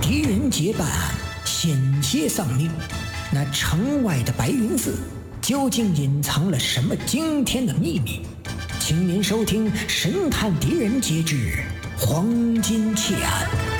狄仁杰办案险些丧命，那城外的白云寺究竟隐藏了什么惊天的秘密？请您收听《神探狄仁杰之黄金窃案》。